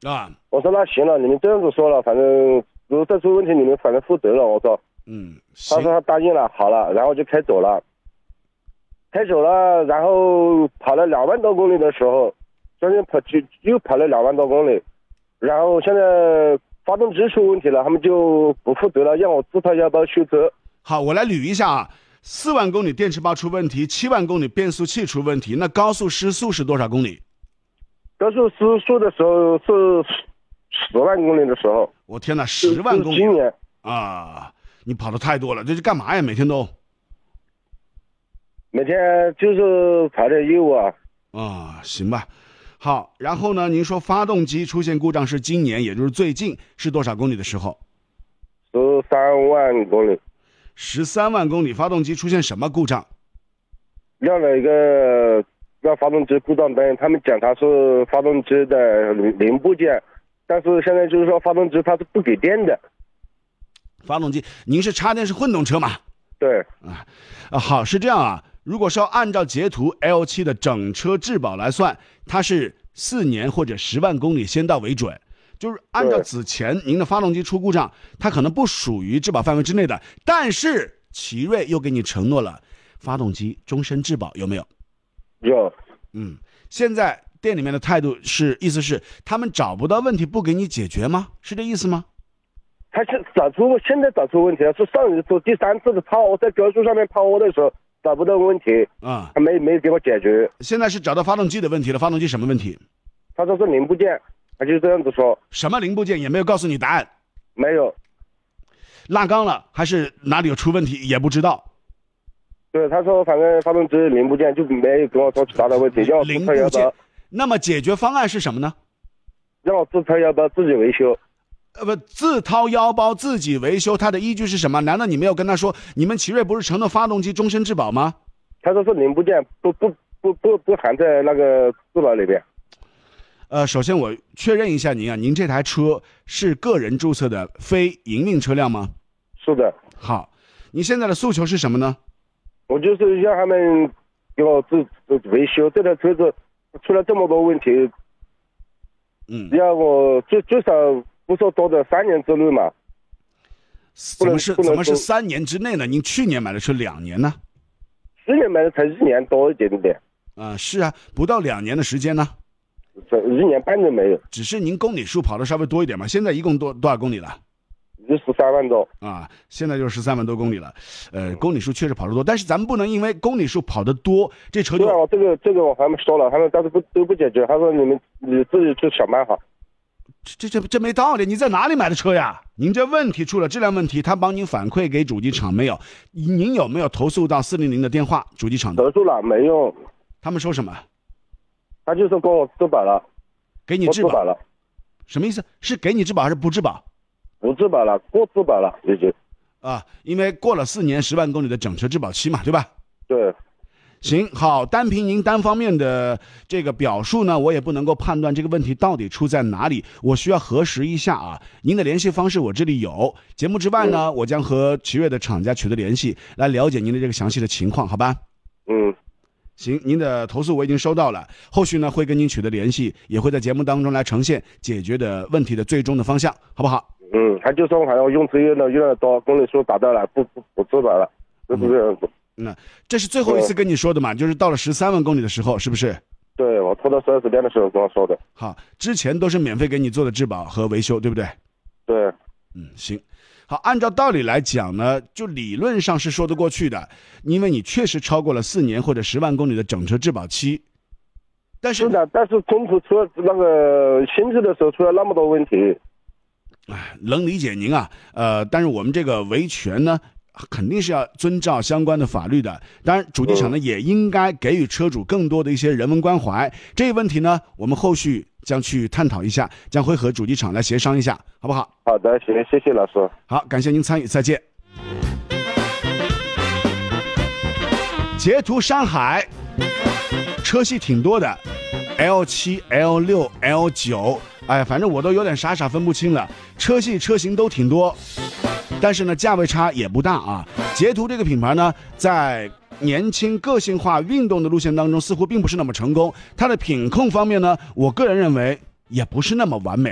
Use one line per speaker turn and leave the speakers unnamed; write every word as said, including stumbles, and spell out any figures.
啊。
我说那行了，你们这样子说了，反正如果再出问题，你们反正负责了。我说，
嗯，
他说他答应了，好了，然后就开走了。开走了，然后跑了两万多公里的时候，中间跑就又跑了两万多公里，然后现在发动机出问题了，他们就不负责了，让我自掏腰包修车。
好，我来捋一下啊，四万公里电池包出问题，七万公里变速器出问题，那高速时速是多少公里？
高速时速的时候是十万公里的时候。
我天哪，十万公里！
今年
啊，你跑的太多了，这是干嘛呀？每天都？
每天就是跑点业务啊。
啊，行吧。好，然后呢？您说发动机出现故障是今年，也就是最近是多少公里的时候？
十三万公里。
十三万公里，发动机出现什么故障？
亮了一个让发动机故障灯，他们讲它是发动机的零零部件，但是现在就是说发动机它是不给电的。
发动机，您是插电式混动车嘛？
对。
啊，啊，好，是这样啊。如果是要按照捷途 L 七 的整车质保来算，它是四年或者十万公里先到为准。就是按照此前您的发动机出故障，它可能不属于质保范围之内的，但是奇瑞又给你承诺了发动机终身质保，有没有？
有。
嗯，现在店里面的态度是，意思是他们找不到问题不给你解决吗？是这意思吗？
他现找出现在找出问题了，是上一次第三次的抛在高速上面抛的时候找不到问题
啊，
他没没给我解决。
现在是找到发动机的问题了，发动机什么问题？
他说是零部件，他就这样子说。
什么零部件也没有告诉你答案？
没有。
拉缸了还是哪里有出问题也不知道。
对，他说反正发动机零部件就没有跟我说其他的问题，让我自掏腰包。
那么解决方案是什么呢？
让我自掏腰包自己维修。
呃不，自掏腰包自己维修，他的依据是什么？难道你没有跟他说，你们奇瑞不是承诺发动机终身质保吗？
他说是零部件，不不不不不含在那个质保里边。
呃，首先我确认一下您啊，您这台车是个人注册的非营运车辆吗？
是的。
好，你现在的诉求是什么呢？
我就是让他们给我自自维修这台车子出了这么多问题，
嗯，
让我最最少不说多的三年之内嘛。
怎么是怎么是三年之内呢？您去年买的车两年呢？
去年买的才一年多一点点。
啊、呃，是啊，不到两年的时间呢。
这一年半都没有。
只是您公里数跑的稍微多一点嘛。现在一共多多少公里了？
就十三万多
啊，现在就是十三万多公里了。呃，公里数确实跑得多，但是咱们不能因为公里数跑得多，这车就。
对啊，这个这个我还没说了，他们但是不都不解决，他说你们你自己去想办法。
这这这没道理！你在哪里买的车呀？您这问题出了质量问题，他帮您反馈给主机厂没有？您有没有投诉到四零零的电话？主机厂
投诉了没用。
他们说什么？
他就说跟我质保了，
给你质保
了。
什么意思？是给你质保还是不质保？
不质保了，过质保了已经。
啊，因为过了四年十万公里的整车质保期嘛，对吧？
对。
行，好，单凭您单方面的这个表述呢，我也不能够判断这个问题到底出在哪里，我需要核实一下啊。您的联系方式我这里有，节目之外呢，嗯、我将和奇瑞的厂家取得联系，来了解您的这个详细的情况，好吧？
嗯，
行，您的投诉我已经收到了，后续呢会跟您取得联系，也会在节目当中来呈现解决的问题的最终的方向，好不好？
嗯，他就说好像用车用的用的多，公里数达到了，不不不质保了，就是这样子。
那、嗯、这是最后一次跟你说的嘛？就是到了十三万公里的时候，是不是？
对，我拖到十二十天的时候跟我说的。
好，之前都是免费给你做的质保和维修，对不对？
对。
嗯，行。好，按照道理来讲呢，就理论上是说得过去的，因为你确实超过了四年或者十万公里的整车质保期。但是
是的，但是中途出了那个新制的时候出了那么多问题。
哎，能理解您啊，呃，但是我们这个维权呢，肯定是要遵照相关的法律的。当然，主机厂呢、嗯、也应该给予车主更多的一些人文关怀。这个问题呢，我们后续将去探讨一下，将会和主机厂来协商一下，好不好？
好的，行，谢谢老师。
好，感谢您参与，再见。捷途山海，车系挺多的 ，L 七、L 六、L 九。哎，反正我都有点傻傻分不清了，车系车型都挺多，但是呢价位差也不大啊。捷途这个品牌呢，在年轻个性化运动的路线当中似乎并不是那么成功，它的品控方面呢，我个人认为也不是那么完美。